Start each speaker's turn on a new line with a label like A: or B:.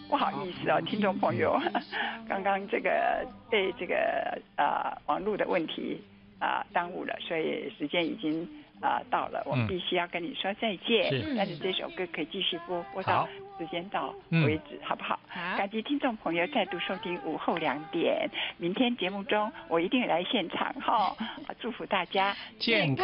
A: 不好意思哦，听众朋友，刚刚这个被这个网络的问题耽误了，所以时间已经到了，我们必须要跟你说再见。但是这首歌可以继续播到时间到为止，好不好？感激听众朋友再度收听午后2点，明天节目中我一定来现场哈，祝福大家健康